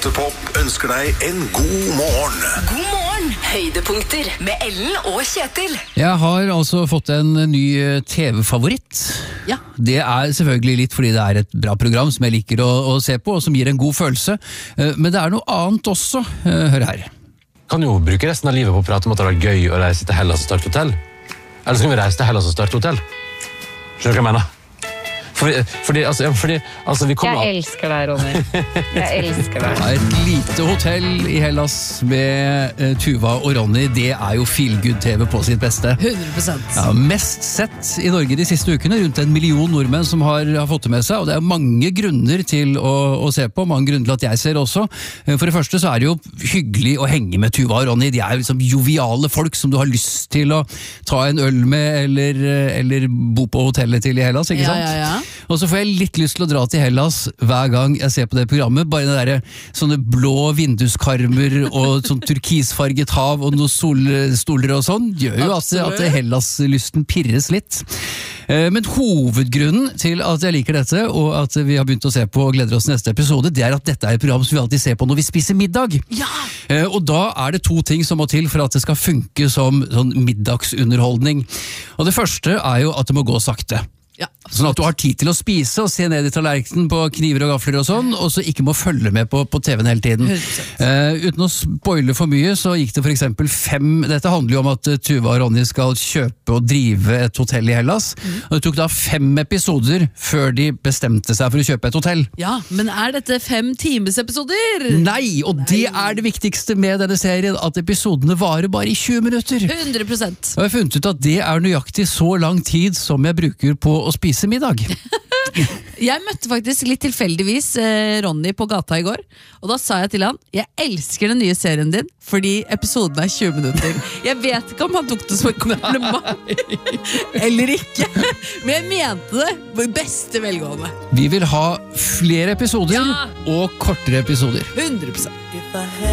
Topp ønsker deg en god morgen. God morgen, høydepunkter med Ellen og Kjetil. Jeg har altså fått en ny TV-favoritt. Ja. Det er selvfølgelig litt fordi det er et bra program som jeg liker å se på, og som gir en god følelse. Men det er noe annet også. Hør her. Kan jo bruke resten av livet på å prate om at det har vært gøy å reise til Hellas og starte hotell. Eller så kan vi reise til Hellas og starte hotell. Skjønner du hva jeg mener? Fordi vi kommer... Jeg elsker deg, Ronny. Jeg elsker deg. Ja, et lite hotell i Hellas med Tuva og Ronny, det er jo feel-good-TV på sitt beste. 100%. Ja, mest sett i Norge de siste ukene, rundt 1 million nordmenn som har fått det med seg, og det er mange grunner til å se på, mange grunner til at jeg ser også. For det første så er det jo hyggelig å henge med Tuva og Ronny, de er liksom joviale folk som du har lyst til å ta en øl med, eller bo på hotellet til i Hellas, ikke sant? Ja. Og så får jeg litt lyst til å dra til Hellas hver gang jeg ser på det programmet, bare det der, sånne blå vinduskarmer og sånn turkisfarget hav og noen solstoler og sånn, gjør jo at Hellas-lysten pirres litt. Men hovedgrunnen til at jeg liker dette, og at vi har begynt å se på og gleder oss til neste episode, det er at dette er et program som vi alltid ser på når vi spiser middag. Ja! Og da er det 2 ting som må til for at det skal funke som sånn middagsunderholdning. Og det første er jo at det må gå sakte. Ja, sånn at du har tid til å spise og se ned i tallerkenen på kniver og gafler og sånn, og så ikke må følge med på TV-en hele tiden. Uten å spoile for mye, så gikk det for eksempel 5, dette handler jo om at Tuva og Ronny skal kjøpe og drive et hotell i Hellas, og det tok da 5 episoder før de bestemte seg for å kjøpe et hotell. Ja, men er dette 5 times episoder? Nei, og det er det viktigste med denne serien, at episodene varer bare i 20 minutter. 100%. Og jeg har funnet ut at det er nøyaktig så lang tid som jeg bruker på å spise middag. Jeg møtte faktisk litt tilfeldigvis Ronny på gata i går, og da sa jeg til han, jeg elsker den nye serien din, fordi episoden er 20 minutter. Jeg vet ikke om han tok det som et kompliment, eller ikke, men jeg mente det på beste velgående. Vi vil ha flere episoder, Ja. og kortere episoder. 100%.